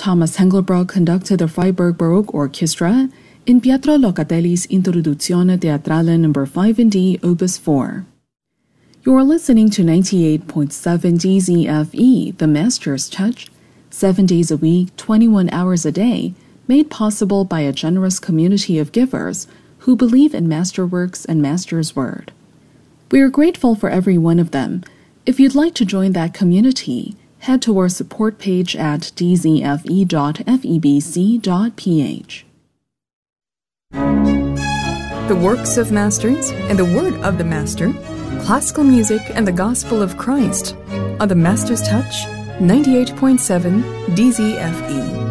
Thomas Engelbrecht conducted the Freiburg Baroque Orchestra in Pietro Locatelli's Introduzione Teatrale No. 5 in D, Opus 4. You are listening to 98.7 DZFE, The Master's Touch, 7 days a week, 21 hours a day, made possible by a generous community of givers who believe in masterworks and Master's Word. We are grateful for every one of them. If you'd like to join that community, head to our support page at dzfe.febc.ph. The works of masters and the word of the master, classical music and the gospel of Christ on the Master's Touch, 98.7 DZFE.